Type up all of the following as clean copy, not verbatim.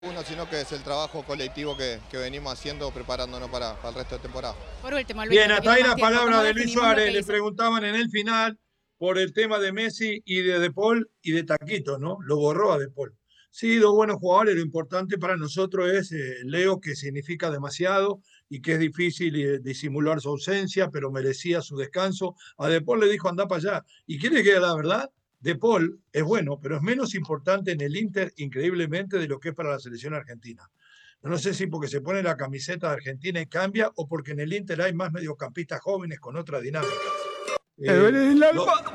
Uno, sino que es el trabajo colectivo que venimos haciendo preparándonos para el resto de temporada. Por último, Luis, Bien, no te hasta quito ahí más la tiempo. palabra ¿Cómo de Luis definimos lo Suárez. que Le hizo? preguntaban en el final por el tema de Messi y de Paul y de Taquito, ¿no? Lo borró a De Paul. Sí, dos buenos jugadores. Lo importante para nosotros es Leo, que significa demasiado y que es difícil disimular su ausencia, pero merecía su descanso. A De Paul le dijo, anda para allá. ¿Y quiere que la verdad? De Paul es bueno, pero es menos importante en el Inter, increíblemente, de lo que es para la selección argentina. No sé si porque se pone la camiseta de Argentina y cambia o porque en el Inter hay más mediocampistas jóvenes con otras dinámicas. Me duele el Lo, alma.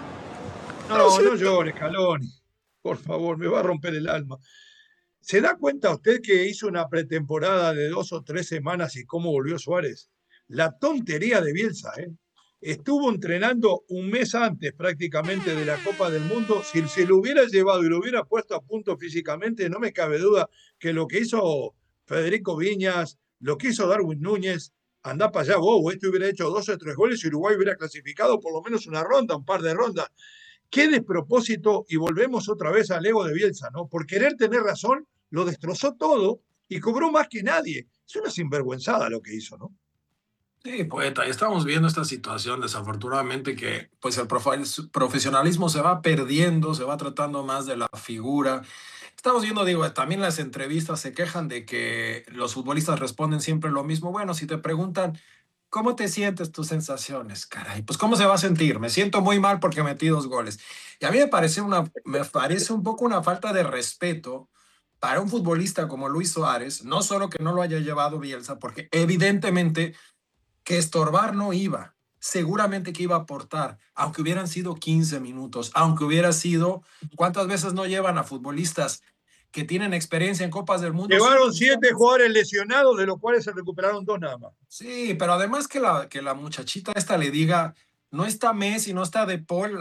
Lo no, no siento. llores, Caloni. Por favor, me va a romper el alma. ¿Se da cuenta usted que hizo una pretemporada de 2 o 3 semanas y cómo volvió Suárez? La tontería de Bielsa, ¿eh? Estuvo entrenando un mes antes prácticamente de la Copa del Mundo. Si se lo hubiera llevado y lo hubiera puesto a punto físicamente, no me cabe duda que lo que hizo Federico Viñas, lo que hizo Darwin Núñez, anda para allá, Bobo. Este hubiera hecho 2 o 3 goles y Uruguay hubiera clasificado por lo menos una ronda, un par de rondas. Qué despropósito, y volvemos otra vez al ego de Bielsa, ¿no? Por querer tener razón, lo destrozó todo y cobró más que nadie. Es una sinvergüenzada lo que hizo, ¿no? Sí, poeta, y estamos viendo esta situación desafortunadamente que pues el profesionalismo se va perdiendo, se va tratando más de la figura. Estamos viendo, digo, también las entrevistas se quejan de que los futbolistas responden siempre lo mismo. Bueno, si te preguntan, ¿cómo te sientes, tus sensaciones? Caray, pues ¿cómo se va a sentir? Me siento muy mal porque metí 2 goles. Y a mí me parece un poco una falta de respeto para un futbolista como Luis Suárez, no solo que no lo haya llevado Bielsa, porque evidentemente que estorbar no iba, seguramente que iba a aportar, aunque hubieran sido 15 minutos, aunque hubiera sido, ¿cuántas veces no llevan a futbolistas que tienen experiencia en Copas del Mundo? Llevaron Simple y 7 jugadores lesionados, de los cuales se recuperaron 2 nada más. Sí, pero además que la muchachita esta le diga, no está Messi, no está De Paul,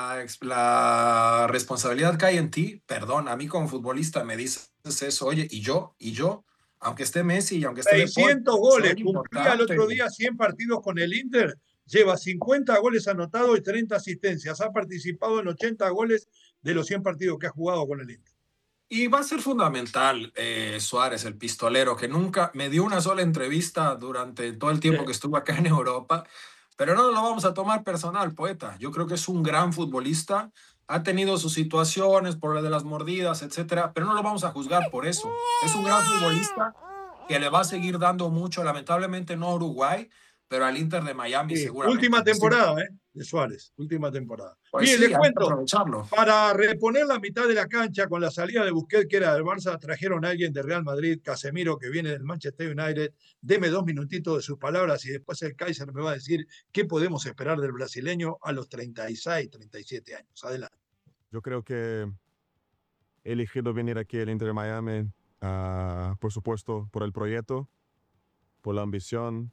la responsabilidad cae en ti. Perdón, a mí como futbolista me dices eso, oye, y yo, aunque esté Messi y aunque esté De Paul, 600 soy goles, cumplía el importante. otro día 100 partidos con el Inter, lleva 50 goles anotados y 30 asistencias. Ha participado en 80 goles de los 100 partidos que ha jugado con el Inter. Y va a ser fundamental Suárez, el pistolero, que nunca me dio una sola entrevista durante todo el tiempo que estuvo acá en Europa, pero no lo vamos a tomar personal, poeta. Yo creo que es un gran futbolista, ha tenido sus situaciones por lo de las mordidas, etcétera, pero no lo vamos a juzgar por eso. Es un gran futbolista que le va a seguir dando mucho, lamentablemente no a Uruguay, pero al Inter de Miami Sí, seguramente. última temporada, de Suárez, última temporada. Pues Bien, sí, les hay que cuento, aprovecharlo. para reponer la mitad de la cancha con la salida de Busquets, que era del Barça, trajeron a alguien de Real Madrid, Casemiro, que viene del Manchester United. Deme 2 minutitos de sus palabras y después el Kaiser me va a decir qué podemos esperar del brasileño a los 36, 37 años. Adelante. Yo creo que he elegido venir aquí al Inter de Miami, por supuesto, por el proyecto, por la ambición,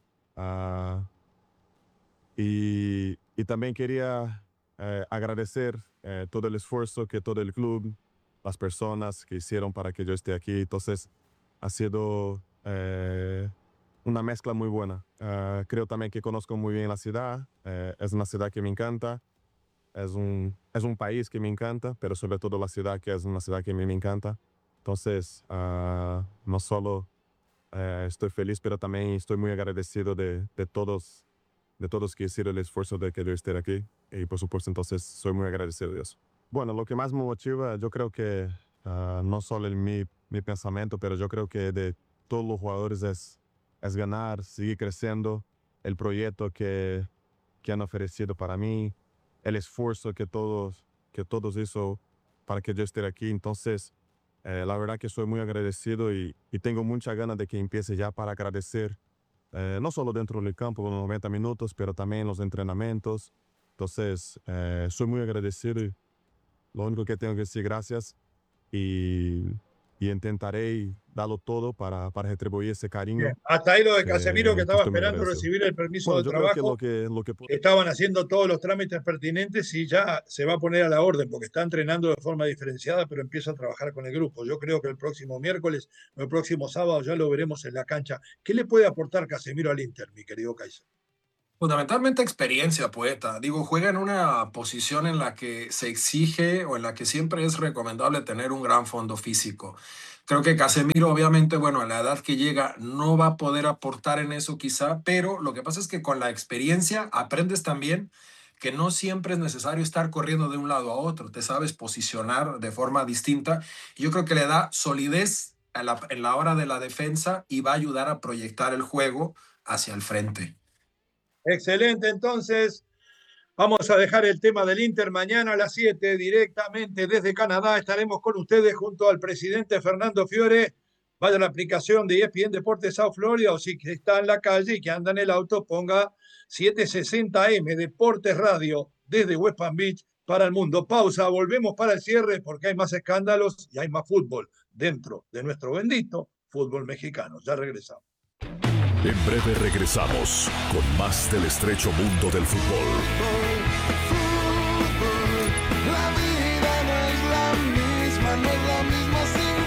y también quería agradecer todo el esfuerzo que todo el club, las personas que hicieron para que yo esté aquí. Entonces, ha sido una mezcla muy buena. Creo también que conozco muy bien la ciudad. Es una ciudad que me encanta. Es un país que me encanta, pero sobre todo la ciudad, que es una ciudad que a mí me encanta. Entonces, no solo estoy feliz, pero también estoy muy agradecido de todos que hicieron el esfuerzo de que yo esté aquí. Y por supuesto, entonces, soy muy agradecido de eso. Bueno, lo que más me motiva, yo creo que no solo en mi pensamiento, pero yo creo que de todos los jugadores es ganar, seguir creciendo, el proyecto que han ofrecido para mí, el esfuerzo que todos hizo para que yo esté aquí. Entonces, la verdad que soy muy agradecido y tengo muchas ganas de que empiece ya para agradecer, no solo dentro del campo, los 90 minutos, pero también los entrenamientos. Entonces, soy muy agradecido y lo único que tengo que decir gracias y, y intentaré darlo todo para retribuir ese Bien. cariño Hasta ahí lo de Casemiro, que que estaba estoy muy esperando agradecido. recibir el permiso Bueno, de yo creo que trabajo. lo que Estaban haciendo todos los trámites pertinentes y ya se va a poner a la orden porque está entrenando de forma diferenciada, pero empieza a trabajar con el grupo. Yo creo que el próximo miércoles o el próximo sábado ya lo veremos en la cancha. ¿Qué le puede aportar Casemiro al Inter, mi querido Kaiser? Fundamentalmente experiencia, poeta. Digo, juega en una posición en la que se exige o en la que siempre es recomendable tener un gran fondo físico. Creo que Casemiro, obviamente, bueno, a la edad que llega no va a poder aportar en eso quizá, pero lo que pasa es que con la experiencia aprendes también que no siempre es necesario estar corriendo de un lado a otro, te sabes posicionar de forma distinta. Y yo creo que le da solidez en la hora de la defensa y va a ayudar a proyectar el juego hacia el frente. Excelente, entonces vamos a dejar el tema del Inter mañana a las 7 directamente desde Canadá. Estaremos con ustedes junto al presidente Fernando Fiore. Vaya a la aplicación de ESPN Deportes South Florida o si está en la calle y que anda en el auto, ponga 760M Deportes Radio desde West Palm Beach para el mundo. Pausa, volvemos para el cierre porque hay más escándalos y hay más fútbol dentro de nuestro bendito fútbol mexicano. Ya regresamos. En breve regresamos con más del estrecho mundo del fútbol. La vida no es la misma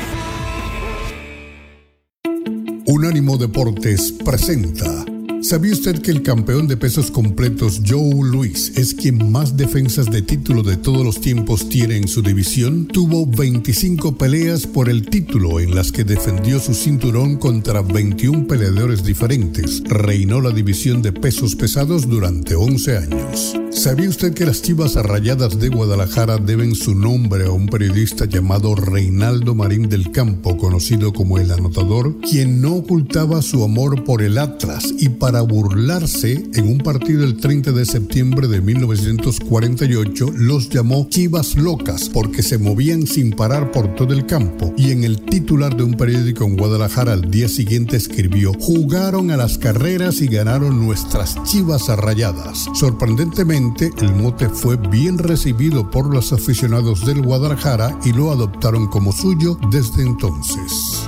sin fútbol. Unánimo Deportes presenta. ¿Sabía usted que el campeón de pesos completos Joe Louis es quien más defensas de título de todos los tiempos tiene en su división? Tuvo 25 peleas por el título en las que defendió su cinturón contra 21 peleadores diferentes. Reinó la división de pesos pesados durante 11 años. ¿Sabía usted que las Chivas Rayadas de Guadalajara deben su nombre a un periodista llamado Reinaldo Marín del Campo, conocido como El Anotador, quien no ocultaba su amor por el Atlas y para burlarse, en un partido el 30 de septiembre de 1948, los llamó Chivas Locas porque se movían sin parar por todo el campo, y en el titular de un periódico en Guadalajara al día siguiente escribió: jugaron a las carreras y ganaron nuestras Chivas Rayadas. Sorprendentemente, el mote fue bien recibido por los aficionados del Guadalajara y lo adoptaron como suyo desde entonces.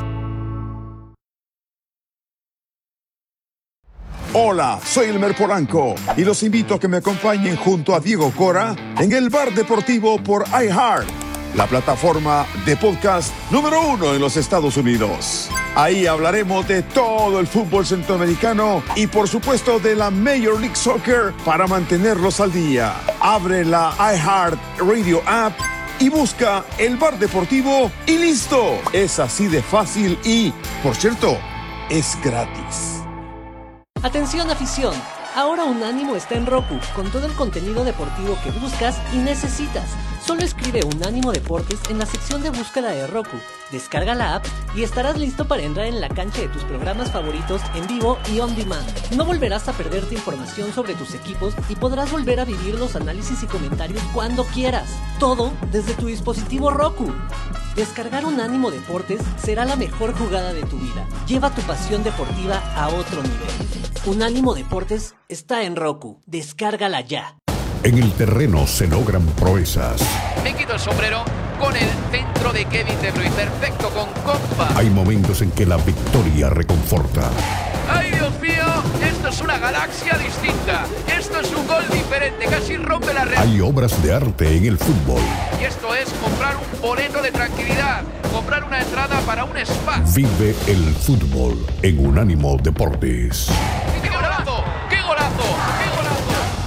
Hola, soy Elmer Polanco y los invito a que me acompañen junto a Diego Cora en el Bar Deportivo por iHeart, la plataforma de podcast número 1 en los Estados Unidos. Ahí hablaremos de todo el fútbol centroamericano y por supuesto de la Major League Soccer para mantenerlos al día. Abre la iHeart Radio app y busca el Bar Deportivo y listo. Es así de fácil y, por cierto, es gratis. Atención afición, ahora Unánimo está en Roku, con todo el contenido deportivo que buscas y necesitas. Solo escribe Unánimo Deportes en la sección de búsqueda de Roku, descarga la app y estarás listo para entrar en la cancha de tus programas favoritos en vivo y on demand. No volverás a perderte información sobre tus equipos y podrás volver a vivir los análisis y comentarios cuando quieras. Todo desde tu dispositivo Roku. Descargar Unánimo Deportes será la mejor jugada de tu vida. Lleva tu pasión deportiva a otro nivel. Unánimo Deportes está en Roku. Descárgala ya. En el terreno se logran proezas. Me quito el sombrero con el centro de Kevin De Bruyne. Perfecto, con compa. Hay momentos en que la victoria reconforta. ¡Ay, Dios mío! Esto es una galaxia distinta. Esto es un gol diferente. Casi rompe la red. Hay obras de arte en el fútbol. Y esto es comprar un boleto de tranquilidad. Comprar una entrada para un spa. Vive el fútbol en Unánimo Deportes.